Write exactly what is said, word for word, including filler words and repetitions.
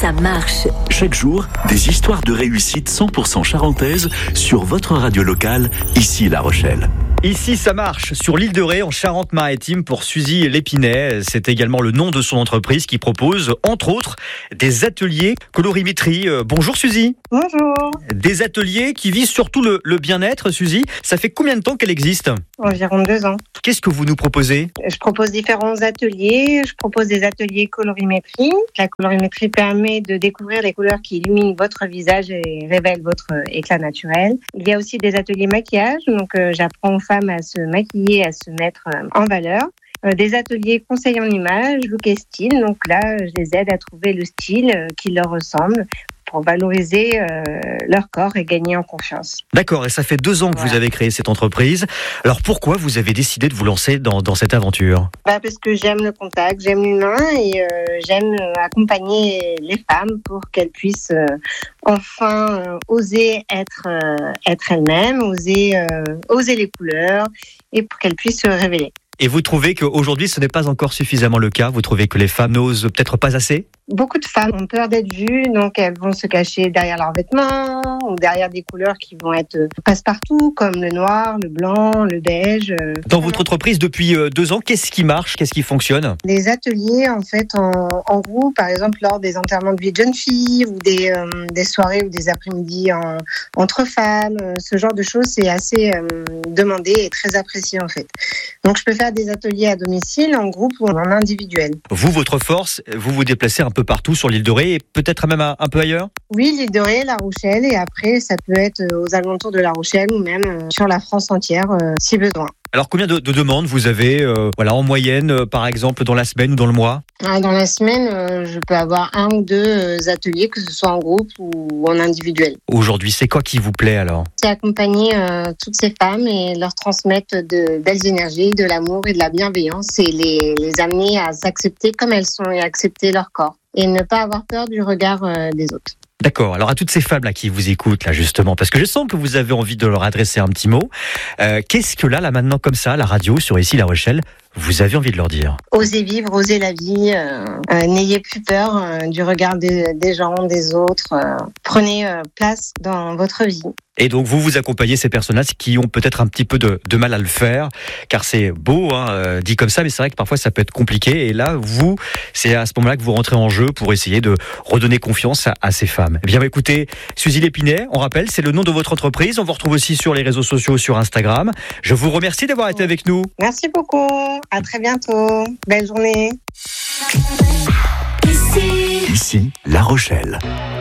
ça marche. Chaque jour, des histoires de réussite cent pour cent charentaises sur votre radio locale, ici La Rochelle. Ici, ça marche sur l'île de Ré, en Charente-Maritime, pour Suzy Lépinay. C'est également le nom de son entreprise qui propose, entre autres, des ateliers colorimétrie. Euh, bonjour Suzy. Bonjour. Des ateliers qui visent surtout le, le bien-être, Suzy. Ça fait combien de temps qu'elle existe ? Environ deux ans. Qu'est-ce que vous nous proposez ? Je propose différents ateliers. Je propose des ateliers colorimétrie. La colorimétrie permet de découvrir les couleurs qui illuminent votre visage et révèlent votre éclat naturel. Il y a aussi des ateliers maquillage. Donc, euh, j'apprends aux femmes à se maquiller, à se mettre euh, en valeur. Euh, des ateliers conseils en images, look et style. Donc là, je les aide à trouver le style euh, qui leur ressemble, pour valoriser euh, leur corps et gagner en confiance. D'accord, et ça fait deux ans que Voilà. vous avez créé cette entreprise. Alors pourquoi vous avez décidé de vous lancer dans, dans cette aventure ? Bah parce que j'aime le contact, j'aime l'humain et euh, j'aime euh, accompagner les femmes pour qu'elles puissent euh, enfin euh, oser être, euh, être elles-mêmes, oser, euh, oser les couleurs et pour qu'elles puissent se révéler. Et vous trouvez qu'aujourd'hui, ce n'est pas encore suffisamment le cas ? Vous trouvez que les femmes n'osent peut-être pas assez ? Beaucoup de femmes ont peur d'être vues, donc elles vont se cacher derrière leurs vêtements ou derrière des couleurs qui vont être euh, passe-partout, comme le noir, le blanc, le beige. euh. Dans votre entreprise, depuis euh, deux ans, qu'est-ce qui marche ? Qu'est-ce qui fonctionne ? Des ateliers en fait en, en groupe, par exemple lors des enterrements de vie de jeunes filles ou des, euh, des soirées ou des après-midi en, entre femmes. euh, Ce genre de choses, c'est assez euh, demandé et très apprécié en fait. Donc je peux faire des ateliers à domicile, en groupe ou en individuel. Vous, votre force, vous vous déplacez un peu partout sur l'île de Ré et peut-être même un, un peu ailleurs ? Oui, l'île de Ré, La Rochelle, et après ça peut être aux alentours de La Rochelle ou même euh, sur la France entière euh, si besoin. Alors combien de, de demandes vous avez euh, voilà, en moyenne, euh, par exemple, dans la semaine ou dans le mois ? Ah, Dans la semaine, euh, je peux avoir un ou deux euh, ateliers, que ce soit en groupe ou en individuel. Aujourd'hui, c'est quoi qui vous plaît alors ? C'est accompagner euh, toutes ces femmes et leur transmettre de belles énergies, de l'amour et de la bienveillance et les, les amener à s'accepter comme elles sont et accepter leur corps et ne pas avoir peur du regard euh, des autres. D'accord, alors à toutes ces femmes là qui vous écoutent là justement, parce que je sens que vous avez envie de leur adresser un petit mot, euh, qu'est-ce que là, là maintenant comme ça, la radio sur ici La Rochelle, vous avez envie de leur dire ? Osez vivre, osez la vie, euh, euh, n'ayez plus peur euh, du regard des, des gens, des autres. euh, prenez euh, place dans votre vie. Et donc vous vous accompagnez ces personnages qui ont peut-être un petit peu de, de mal à le faire, car c'est beau, hein, euh, dit comme ça, mais c'est vrai que parfois ça peut être compliqué. Et là, vous, c'est à ce moment-là que vous rentrez en jeu pour essayer de redonner confiance à, à ces femmes. Eh bien, bah, écoutez, Suzy Lépinay, on rappelle, c'est le nom de votre entreprise. On vous retrouve aussi sur les réseaux sociaux, sur Instagram. Je vous remercie d'avoir été avec nous. Merci beaucoup. À très bientôt. Belle journée. Ici, Ici La Rochelle.